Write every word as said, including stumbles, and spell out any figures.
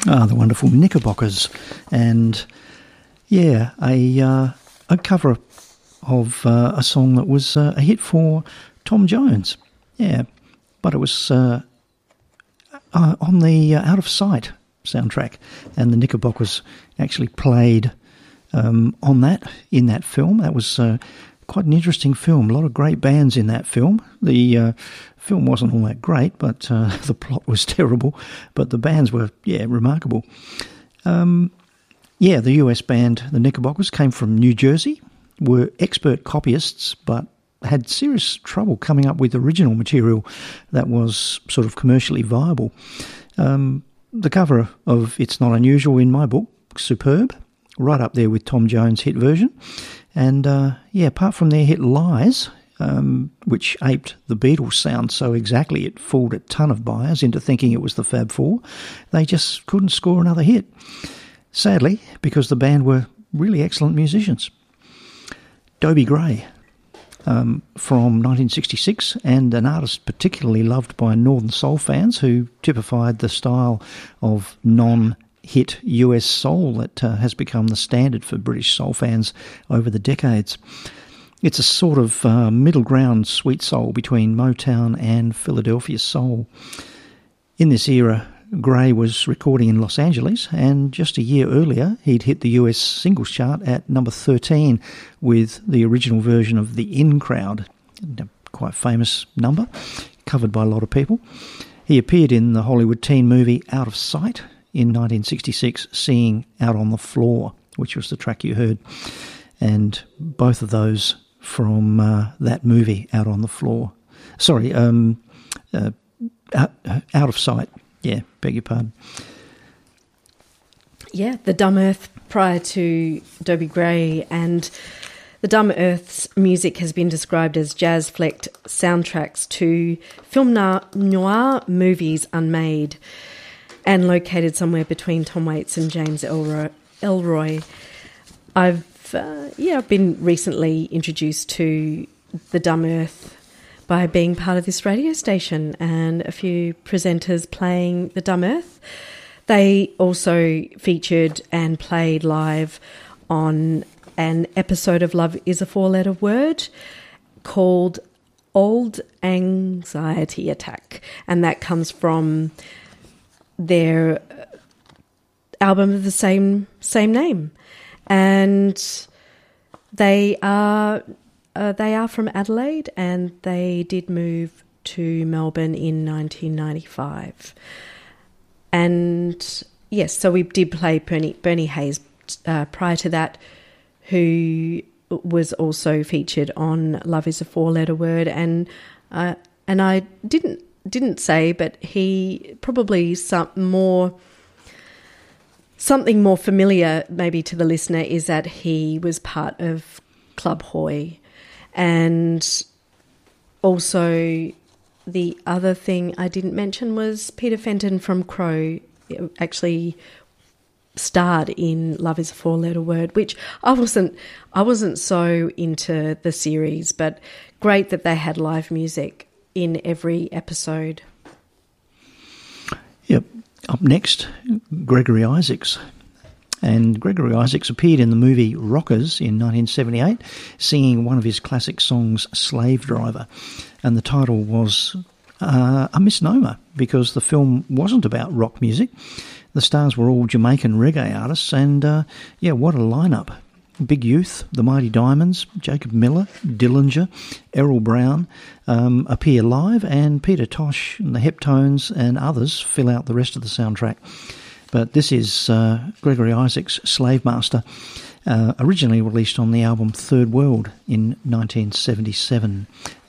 Ah, the wonderful Knickerbockers, and yeah, a uh, a cover of uh, a song that was uh, a hit for Tom Jones. Yeah, but it was uh, uh, on the uh, Out of Sight soundtrack, and the Knickerbockers actually played um, on that in that film. That was uh, quite an interesting film. A lot of great bands in that film. The uh, film wasn't all that great, but uh, the plot was terrible. But the bands were, yeah, remarkable. Um, yeah, the U S band, the Knickerbockers, came from New Jersey, were expert copyists, but had serious trouble coming up with original material that was sort of commercially viable. Um, the cover of It's Not Unusual in my book, superb, right up there with Tom Jones' hit version. And, uh, yeah, apart from their hit Lies, um, which aped the Beatles sound so exactly it fooled a ton of buyers into thinking it was the Fab Four, they just couldn't score another hit. Sadly, because the band were really excellent musicians. Dobie Gray, um, from nineteen sixty-six, and an artist particularly loved by Northern Soul fans who typified the style of non-hit U S soul that uh, has become the standard for British soul fans over the decades. It's a sort of uh, middle ground sweet soul between Motown and Philadelphia soul. In this era, Gray was recording in Los Angeles, and just a year earlier he'd hit the U S singles chart at number thirteen with the original version of The In Crowd, a quite famous number, covered by a lot of people. He appeared in the Hollywood teen movie Out of Sight in nineteen sixty-six, singing Out on the Floor, which was the track you heard, and both of those from uh, that movie, Out on the Floor. Sorry, um, uh, out, out of Sight. Yeah, beg your pardon. Yeah, The Dumb Earth prior to Dobie Gray, and The Dumb Earth's music has been described as jazz-flecked soundtracks to film noir movies unmade and located somewhere between Tom Waits and James Elroy. Elroy. I've uh, yeah, I've been recently introduced to The Dumb Earth by being part of this radio station and a few presenters playing The Dumb Earth. They also featured and played live on an episode of Love is a Four-Letter Word called Old Anxiety Attack, and that comes from their album of the same same name. And they are... Uh, they are from Adelaide, and they did move to Melbourne in nineteen ninety-five. And yes, so we did play Bernie, Bernie Hayes uh, prior to that, who was also featured on Love is a Four-Letter Word. And uh, and I didn't didn't say, but he probably some more something more familiar maybe to the listener is that he was part of Club Hoy. And also the other thing I didn't mention was Peter Fenton from Crow actually starred in Love is a Four-Letter Word, which I wasn't I wasn't so into the series, but great that they had live music in every episode. Yep. Up next, Gregory Isaacs. And Gregory Isaacs appeared in the movie Rockers in nineteen seventy-eight, singing one of his classic songs, Slave Driver. And the title was uh, a misnomer because the film wasn't about rock music. The stars were all Jamaican reggae artists, and uh, yeah, what a lineup. Big Youth, The Mighty Diamonds, Jacob Miller, Dillinger, Errol Brown um, appear live, and Peter Tosh and the Heptones and others fill out the rest of the soundtrack. But this is uh, Gregory Isaacs' Slave Master, uh, originally released on the album Third World in nineteen seventy-seven.